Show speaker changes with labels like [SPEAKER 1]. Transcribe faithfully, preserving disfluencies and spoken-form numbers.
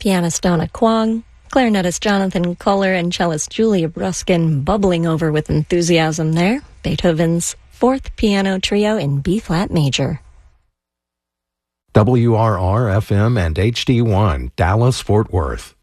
[SPEAKER 1] pianist Donna Kwong, clarinetist Jonathan Kohler, and cellist Julia Bruskin bubbling over with enthusiasm there. Beethoven's Fourth Piano Trio in B-flat major.
[SPEAKER 2] W R R F M and H D one, Dallas, Fort Worth.